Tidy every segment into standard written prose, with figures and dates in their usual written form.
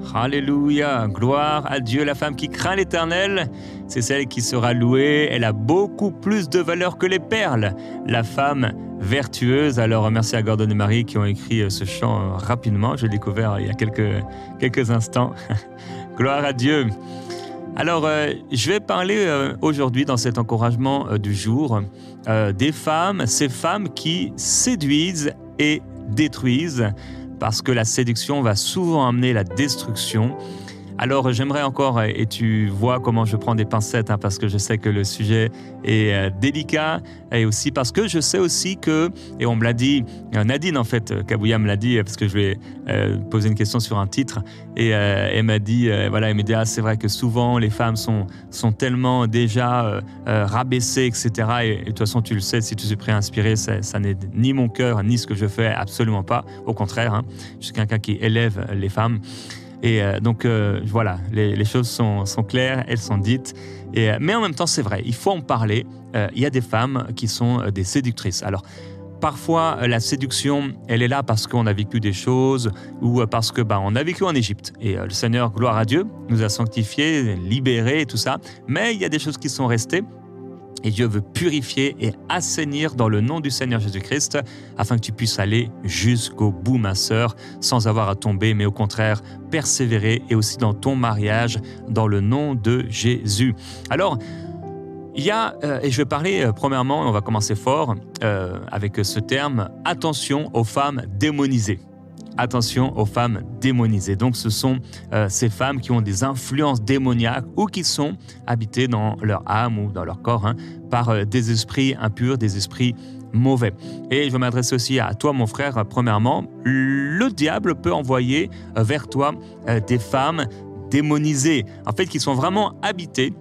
Alléluia, gloire à Dieu. La femme qui craint l'Éternel, c'est celle qui sera louée. Elle a beaucoup plus de valeur que les perles. La femme vertueuse. Alors merci à Gordon et Marie qui ont écrit ce chant rapidement. Je l'ai découvert il y a quelques instants. Gloire à Dieu. Alors, je vais parler aujourd'hui dans cet encouragement du jour des femmes, ces femmes qui séduisent et détruisent, parce que la séduction va souvent amener la destruction. Alors, j'aimerais encore, et tu vois comment je prends des pincettes, parce que je sais que le sujet est délicat, et aussi parce que je sais aussi que, et on me l'a dit, Nadine en fait, Kabouya me l'a dit, parce que je lui ai posé une question sur un titre, et elle m'a dit, elle m'a dit, c'est vrai que souvent les femmes sont tellement déjà rabaissées, etc. Et de toute façon, tu le sais, si tu suis prêt à inspirer, ça n'est ni mon cœur, ni ce que je fais, absolument pas. Au contraire, je suis quelqu'un qui élève les femmes. Et donc voilà, les choses sont claires, elles sont dites. Mais en même temps, c'est vrai, il faut en parler. Il y a des femmes qui sont des séductrices. Alors, parfois, la séduction, elle est là parce qu'on a vécu des choses ou parce que on a vécu en Égypte. Et le Seigneur, gloire à Dieu, nous a sanctifiés, libérés et tout ça. Mais il y a des choses qui sont restées. Et Dieu veut purifier et assainir dans le nom du Seigneur Jésus-Christ afin que tu puisses aller jusqu'au bout, ma sœur, sans avoir à tomber, mais au contraire, persévérer et aussi dans ton mariage, dans le nom de Jésus. Alors, il y a, et je vais parler premièrement, on va commencer fort avec ce terme, attention aux femmes démonisées. Attention aux femmes démonisées. Donc, ce sont ces femmes qui ont des influences démoniaques ou qui sont habitées dans leur âme ou dans leur corps par des esprits impurs, des esprits mauvais. Et je vais m'adresser aussi à toi, mon frère. Premièrement, le diable peut envoyer vers toi des femmes démonisées, en fait, qui sont vraiment habitées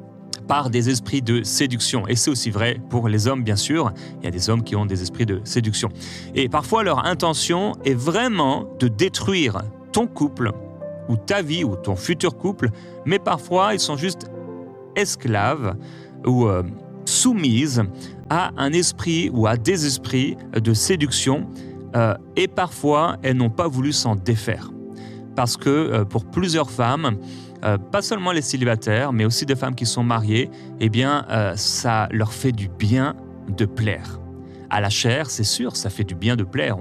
par des esprits de séduction. Et c'est aussi vrai pour les hommes, bien sûr. Il y a des hommes qui ont des esprits de séduction. Et parfois, leur intention est vraiment de détruire ton couple, ou ta vie, ou ton futur couple, mais parfois, ils sont juste esclaves ou soumises à un esprit ou à des esprits de séduction. Et parfois, elles n'ont pas voulu s'en défaire. Parce que pour plusieurs femmes, pas seulement les célibataires, mais aussi des femmes qui sont mariées, eh bien, ça leur fait du bien de plaire. À la chair, c'est sûr, ça fait du bien de plaire.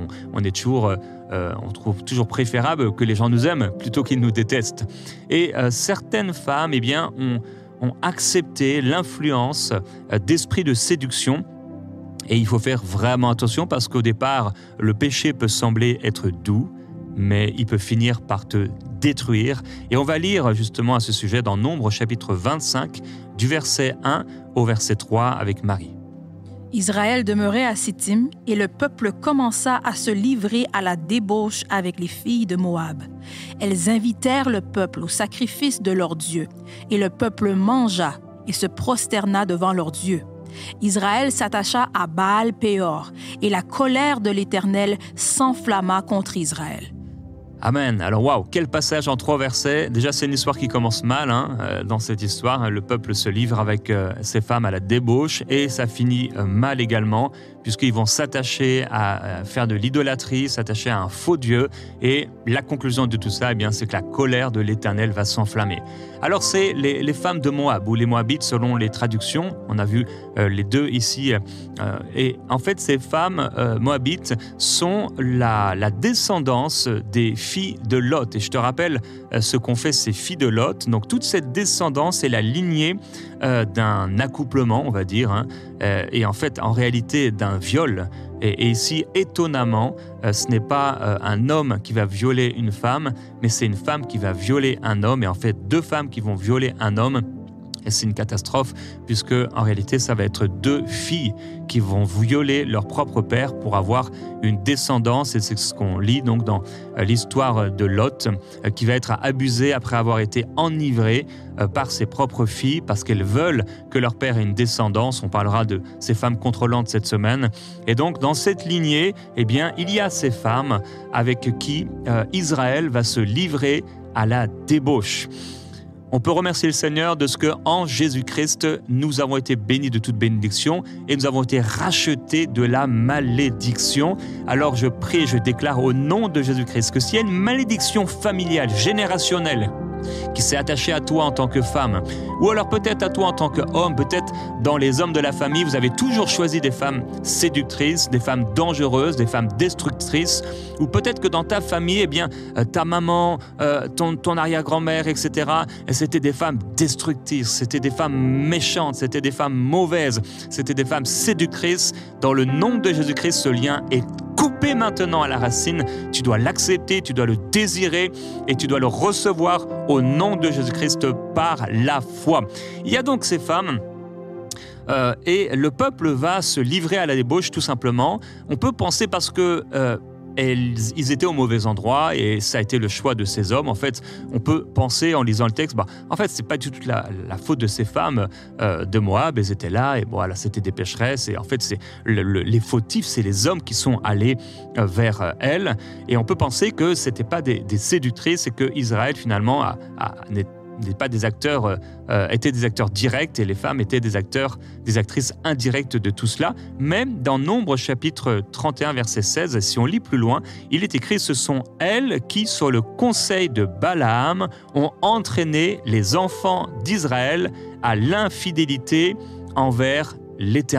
On trouve toujours préférable que les gens nous aiment plutôt qu'ils nous détestent. Et certaines femmes, eh bien, ont accepté l'influence d'esprits de séduction. Et il faut faire vraiment attention parce qu'au départ, le péché peut sembler être doux, mais il peut finir par te détruire. Et on va lire justement à ce sujet dans Nombre chapitre 25, du verset 1 au verset 3 avec Marie. Israël demeurait à Sittim et le peuple commença à se livrer à la débauche avec les filles de Moab. Elles invitèrent le peuple au sacrifice de leur Dieu, et le peuple mangea et se prosterna devant leur Dieu. Israël s'attacha à Baal-Péor, et la colère de l'Éternel s'enflamma contre Israël. Amen. Alors, waouh, quel passage en 3 versets. Déjà, c'est une histoire qui commence mal dans cette histoire. Le peuple se livre avec ses femmes à la débauche et ça finit mal également, puisqu'ils vont s'attacher à faire de l'idolâtrie, s'attacher à un faux Dieu. Et la conclusion de tout ça, eh bien, c'est que la colère de l'Éternel va s'enflammer. Alors, c'est les femmes de Moab, ou les Moabites selon les traductions. On a vu les deux ici. Et en fait, ces femmes Moabites sont la descendance des filles de Lot. Et je te rappelle ce qu'ont fait ces filles de Lot. Donc, toute cette descendance est la lignée d'un accouplement, on va dire, et en fait, en réalité, d'un viol. Et ici, étonnamment, ce n'est pas un homme qui va violer une femme, mais c'est une femme qui va violer un homme. Et en fait, 2 femmes qui vont violer un homme. Et c'est une catastrophe, puisque en réalité, ça va être 2 filles qui vont violer leur propre père pour avoir une descendance. Et c'est ce qu'on lit donc dans l'histoire de Lot, qui va être abusé après avoir été enivré par ses propres filles, parce qu'elles veulent que leur père ait une descendance. On parlera de ces femmes contrôlantes cette semaine. Et donc, dans cette lignée, eh bien, il y a ces femmes avec qui Israël va se livrer à la débauche. on peut remercier le Seigneur de ce qu'en Jésus-Christ, nous avons été bénis de toute bénédiction et nous avons été rachetés de la malédiction. Alors je prie, je déclare au nom de Jésus-Christ que s'il y a une malédiction familiale, générationnelle, qui s'est attaché à toi en tant que femme, ou alors peut-être à toi en tant qu'homme, peut-être dans les hommes de la famille, vous avez toujours choisi des femmes séductrices, des femmes dangereuses, des femmes destructrices, ou peut-être que dans ta famille, eh bien, ta maman, ton arrière-grand-mère, etc., c'était des femmes destructrices, c'était des femmes méchantes, c'était des femmes mauvaises, c'était des femmes séductrices. Dans le nom de Jésus-Christ, ce lien est coupé maintenant à la racine. Tu dois l'accepter, tu dois le désirer et tu dois le recevoir au nom de Jésus-Christ par la foi. Il y a donc ces femmes et le peuple va se livrer à la débauche tout simplement. On peut penser parce que ils étaient au mauvais endroit et ça a été le choix de ces hommes. En fait, on peut penser en lisant le texte, en fait, c'est pas du tout la faute de ces femmes de Moab. Elles étaient là et voilà, c'était des pécheresses. Et en fait, c'est les fautifs, c'est les hommes qui sont allés vers elles. Et on peut penser que c'était pas des séductrices et que Israël finalement n'est pas des acteurs, étaient des acteurs directs et les femmes étaient des actrices indirectes de tout cela. Mais dans Nombre chapitre 31 verset 16, si on lit plus loin, il est écrit « Ce sont elles qui, sur le conseil de Balaam, ont entraîné les enfants d'Israël à l'infidélité envers l'Éternel. »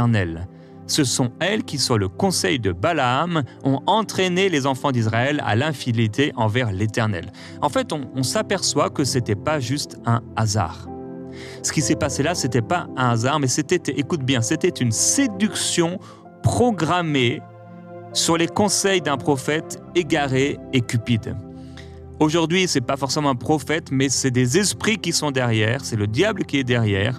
Ce sont elles qui, sur le conseil de Balaam, ont entraîné les enfants d'Israël à l'infidélité envers l'Éternel. En fait, on s'aperçoit que ce n'était pas juste un hasard. Ce qui s'est passé là, ce n'était pas un hasard, mais écoute bien, c'était une séduction programmée sur les conseils d'un prophète égaré et cupide. Aujourd'hui, ce n'est pas forcément un prophète, mais c'est des esprits qui sont derrière, c'est le diable qui est derrière,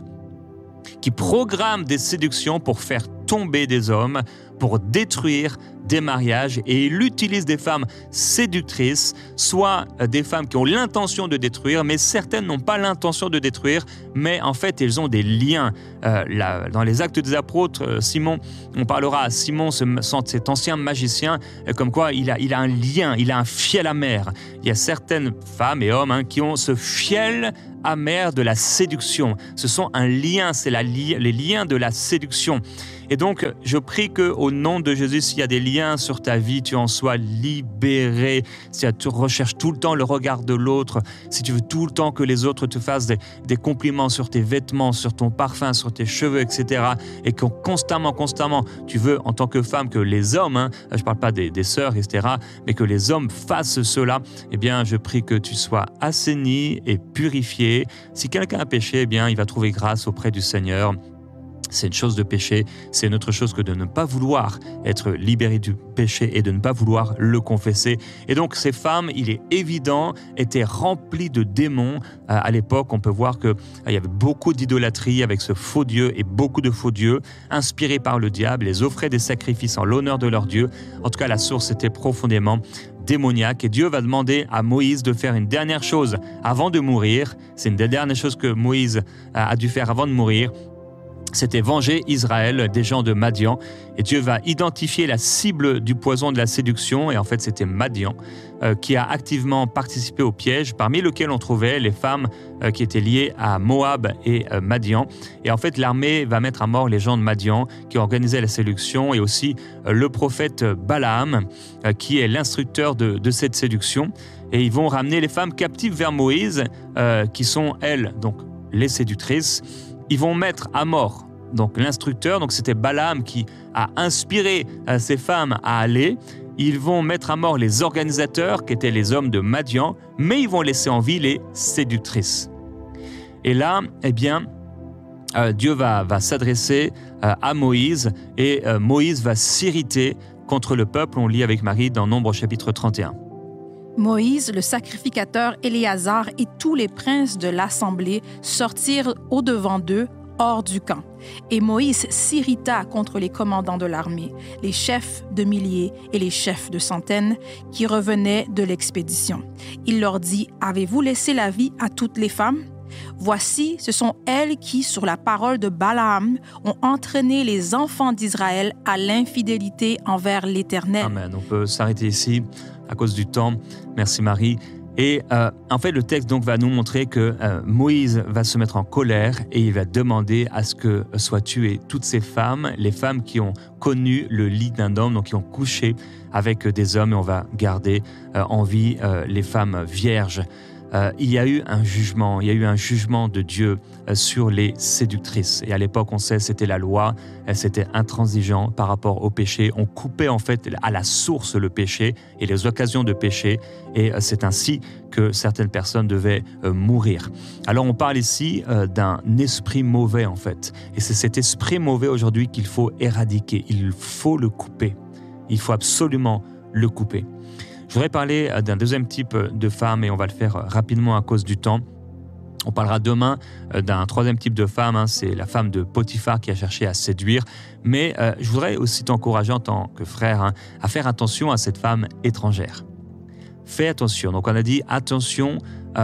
qui programme des séductions pour faire tomber des hommes, pour détruire des mariages, et il utilise des femmes séductrices, soit des femmes qui ont l'intention de détruire, mais certaines n'ont pas l'intention de détruire, mais en fait elles ont des liens. Dans les Actes des Apôtres, Simon, on parlera à Simon, cet ancien magicien, comme quoi il a un lien, il a un fiel amer. Il y a certaines femmes et hommes qui ont ce fiel amer de la séduction. Ce sont un lien, c'est les liens de la séduction. Et donc, je prie qu'au nom de Jésus, s'il y a des liens sur ta vie, tu en sois libéré. Si tu recherches tout le temps le regard de l'autre, si tu veux tout le temps que les autres te fassent des compliments sur tes vêtements, sur ton parfum, sur tes cheveux, etc. Et que constamment, tu veux, en tant que femme, que les hommes, je ne parle pas des sœurs, etc., mais que les hommes fassent cela, eh bien, je prie que tu sois assaini et purifié. Si quelqu'un a péché, eh bien, il va trouver grâce auprès du Seigneur. C'est une chose de péché, c'est une autre chose que de ne pas vouloir être libéré du péché et de ne pas vouloir le confesser. Et donc ces femmes, il est évident, étaient remplies de démons. À l'époque, on peut voir qu'il y avait beaucoup d'idolâtrie avec ce faux Dieu et beaucoup de faux dieux inspirés par le diable. Ils offraient des sacrifices en l'honneur de leur Dieu. En tout cas, la source était profondément démoniaque. Et Dieu va demander à Moïse de faire une dernière chose avant de mourir. C'est une des dernières choses que Moïse a dû faire avant de mourir. C'était venger Israël des gens de Madian. Et Dieu va identifier la cible du poison de la séduction. Et en fait, c'était Madian qui a activement participé au piège, parmi lesquels on trouvait les femmes qui étaient liées à Moab et Madian. Et en fait, l'armée va mettre à mort les gens de Madian qui organisaient la séduction et aussi le prophète Balaam qui est l'instructeur de cette séduction. Et ils vont ramener les femmes captives vers Moïse qui sont, elles, donc les séductrices. Ils vont mettre à mort donc l'instructeur, donc c'était Balaam qui a inspiré ces femmes à aller. Ils vont mettre à mort les organisateurs qui étaient les hommes de Madian, mais ils vont laisser en vie les séductrices. Et là, eh bien, Dieu va s'adresser à Moïse et Moïse va s'irriter contre le peuple. On lit avec Marie dans Nombre chapitre 31. Moïse, le sacrificateur Éléazar et tous les princes de l'assemblée sortirent au-devant d'eux, hors du camp. Et Moïse s'irrita contre les commandants de l'armée, les chefs de milliers et les chefs de centaines qui revenaient de l'expédition. Il leur dit, « Avez-vous laissé la vie à toutes les femmes? Voici, ce sont elles qui, sur la parole de Balaam, ont entraîné les enfants d'Israël à l'infidélité envers l'Éternel. » Amen. On peut s'arrêter ici à cause du temps. Merci Marie. Et en fait, le texte donc va nous montrer que Moïse va se mettre en colère et il va demander à ce que soient tuées toutes ces femmes, les femmes qui ont connu le lit d'un homme, donc qui ont couché avec des hommes, et on va garder en vie les femmes vierges. Il y a eu un jugement de Dieu sur les séductrices. Et à l'époque, on sait, c'était la loi, c'était intransigeant par rapport au péché. On coupait en fait à la source le péché et les occasions de péché. Et c'est ainsi que certaines personnes devaient mourir. Alors on parle ici d'un esprit mauvais en fait. Et c'est cet esprit mauvais aujourd'hui qu'il faut éradiquer. Il faut le couper. Il faut absolument le couper. Je voudrais parler d'un deuxième type de femme et on va le faire rapidement à cause du temps. On parlera demain d'un troisième type de femme, c'est la femme de Potiphar qui a cherché à séduire. Mais je voudrais aussi t'encourager en tant que frère à faire attention à cette femme étrangère. Fais attention. Donc on a dit attention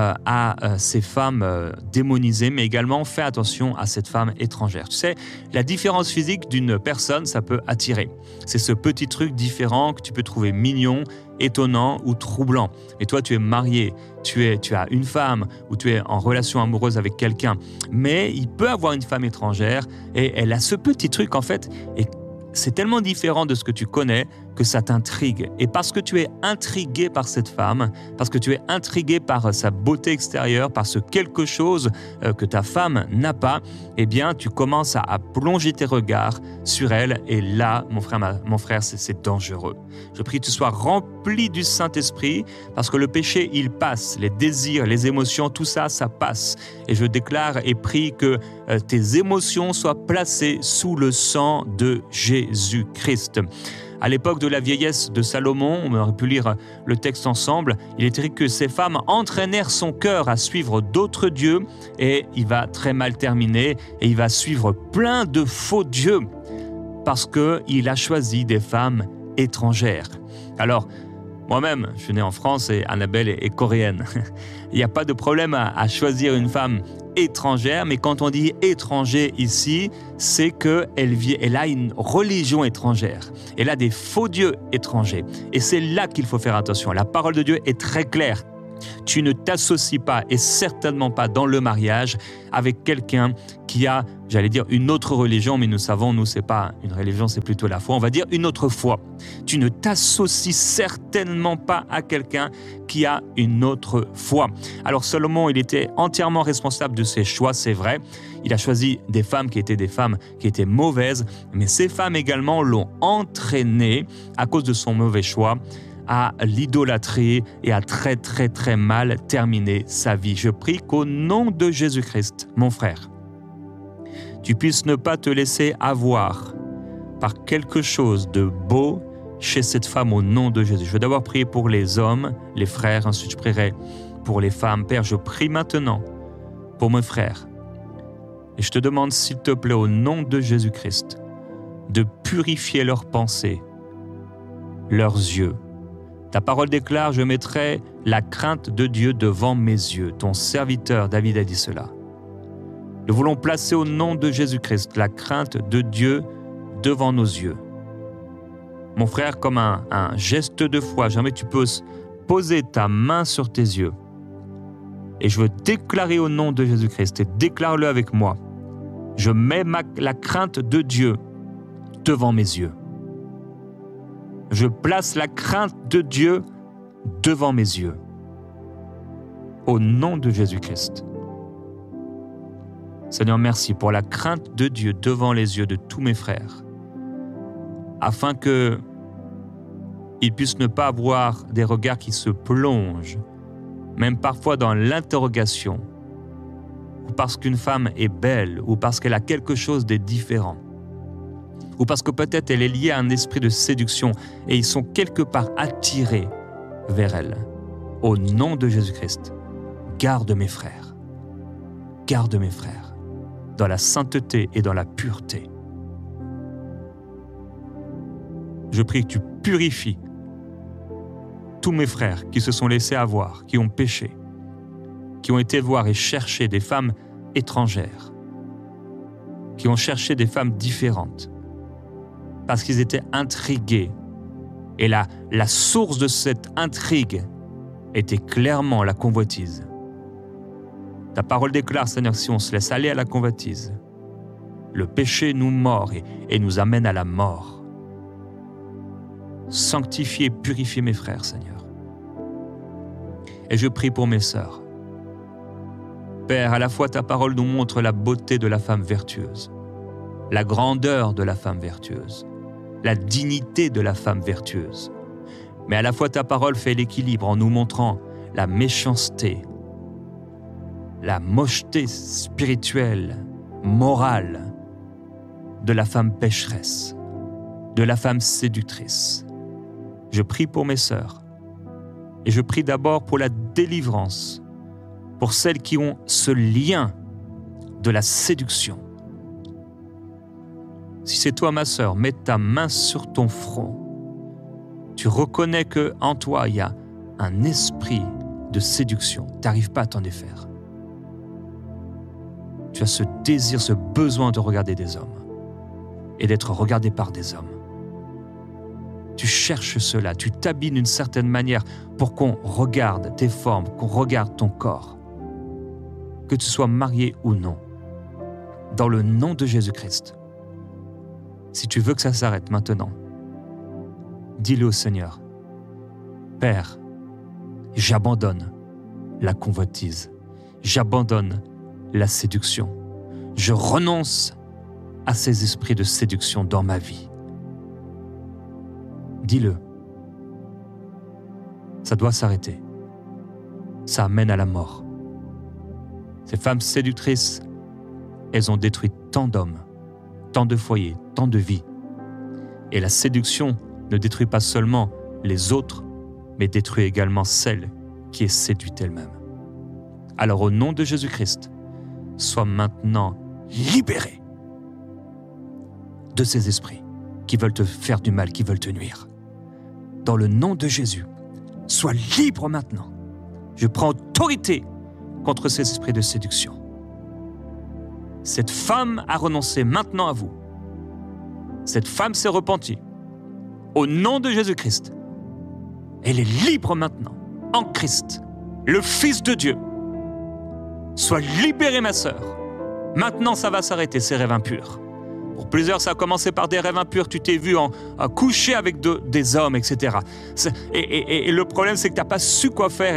à ces femmes démonisées, mais également fais attention à cette femme étrangère. Tu sais, la différence physique d'une personne, ça peut attirer. C'est ce petit truc différent que tu peux trouver mignon, étonnant ou troublant. Et toi, tu es marié, tu as une femme ou tu es en relation amoureuse avec quelqu'un, mais il peut avoir une femme étrangère et elle a ce petit truc en fait, et c'est tellement différent de ce que tu connais que ça t'intrigue. Et parce que tu es intrigué par cette femme, parce que tu es intrigué par sa beauté extérieure, par ce quelque chose que ta femme n'a pas, eh bien, tu commences à plonger tes regards sur elle. Et là, mon frère, c'est dangereux. Je prie que tu sois rempli du Saint-Esprit, parce que le péché, il passe. Les désirs, les émotions, tout ça, ça passe. Et je déclare et prie que tes émotions soient placées sous le sang de Jésus-Christ. À l'époque de la vieillesse de Salomon, on aurait pu lire le texte ensemble, il est écrit que ces femmes entraînèrent son cœur à suivre d'autres dieux et il va très mal terminer et il va suivre plein de faux dieux parce qu'il a choisi des femmes étrangères. Alors, moi-même, je suis né en France et Annabelle est coréenne. Il n'y a pas de problème à choisir une femme étrangère, mais quand on dit étranger ici, c'est qu'elle a une religion étrangère. Elle a des faux dieux étrangers. Et c'est là qu'il faut faire attention. La parole de Dieu est très claire. Tu ne t'associes pas, et certainement pas dans le mariage, avec quelqu'un qui a, j'allais dire, une autre religion, mais nous savons, nous, c'est pas une religion, c'est plutôt la foi. On va dire une autre foi. Tu ne t'associes certainement pas à quelqu'un qui a une autre foi. Alors Salomon, il était entièrement responsable de ses choix, c'est vrai. Il a choisi des femmes qui étaient mauvaises, mais ces femmes également l'ont entraîné à cause de son mauvais choix à l'idolâtrie et à très très très mal terminer sa vie. Je prie qu'au nom de Jésus-Christ, mon frère, tu puisses ne pas te laisser avoir par quelque chose de beau chez cette femme au nom de Jésus. Je vais d'abord prier pour les hommes, les frères, ensuite je prierai pour les femmes. Père, je prie maintenant pour mes frères et je te demande s'il te plaît au nom de Jésus-Christ de purifier leurs pensées, leurs yeux. Ta parole déclare, je mettrai la crainte de Dieu devant mes yeux. Ton serviteur David a dit cela. Nous voulons placer au nom de Jésus-Christ la crainte de Dieu devant nos yeux. Mon frère, comme un geste de foi, jamais tu peux poser ta main sur tes yeux. Et je veux déclarer au nom de Jésus-Christ, et déclare-le avec moi. Je mets la crainte de Dieu devant mes yeux. Je place la crainte de Dieu devant mes yeux. Au nom de Jésus-Christ. Seigneur, merci pour la crainte de Dieu devant les yeux de tous mes frères, afin qu'ils puissent ne pas avoir des regards qui se plongent, même parfois dans l'interrogation, ou parce qu'une femme est belle, ou parce qu'elle a quelque chose de différent, ou parce que peut-être elle est liée à un esprit de séduction et ils sont quelque part attirés vers elle. Au nom de Jésus-Christ, garde mes frères dans la sainteté et dans la pureté. Je prie que tu purifies tous mes frères qui se sont laissés avoir, qui ont péché, qui ont été voir et chercher des femmes étrangères, qui ont cherché des femmes différentes, parce qu'ils étaient intrigués. Et la source de cette intrigue était clairement la convoitise. Ta parole déclare, Seigneur, si on se laisse aller à la convoitise, le péché nous mord et nous amène à la mort. Sanctifie et purifie mes frères, Seigneur. Et je prie pour mes sœurs. Père, à la fois ta parole nous montre la beauté de la femme vertueuse, la grandeur de la femme vertueuse, la dignité de la femme vertueuse. Mais à la fois ta parole fait l'équilibre en nous montrant la méchanceté, la mocheté spirituelle, morale de la femme pécheresse, de la femme séductrice. Je prie pour mes sœurs et je prie d'abord pour la délivrance, pour celles qui ont ce lien de la séduction. Si c'est toi, ma sœur, mets ta main sur ton front. Tu reconnais qu'en toi, il y a un esprit de séduction. Tu n'arrives pas à t'en défaire. Tu as ce désir, ce besoin de regarder des hommes et d'être regardé par des hommes. Tu cherches cela, tu t'habilles d'une certaine manière pour qu'on regarde tes formes, qu'on regarde ton corps. Que tu sois marié ou non, dans le nom de Jésus-Christ, si tu veux que ça s'arrête maintenant, dis-le au Seigneur. Père, j'abandonne la convoitise, j'abandonne la séduction. Je renonce à ces esprits de séduction dans ma vie. Dis-le. Ça doit s'arrêter. Ça amène à la mort. Ces femmes séductrices, elles ont détruit tant d'hommes, tant de foyers, tant de vies. Et la séduction ne détruit pas seulement les autres, mais détruit également celle qui est séduite elle-même. Alors au nom de Jésus-Christ, sois maintenant libéré de ces esprits qui veulent te faire du mal, qui veulent te nuire. Dans le nom de Jésus, sois libre maintenant. Je prends autorité contre ces esprits de séduction. Cette femme a renoncé maintenant à vous. Cette femme s'est repentie. Au nom de Jésus-Christ, elle est libre maintenant, en Christ, le Fils de Dieu. Sois libérée, ma sœur. Maintenant, ça va s'arrêter, ces rêves impurs. Pour plusieurs, ça a commencé par des rêves impurs. Tu t'es vu en coucher avec des hommes, etc. Et le problème, c'est que tu n'as pas su quoi faire.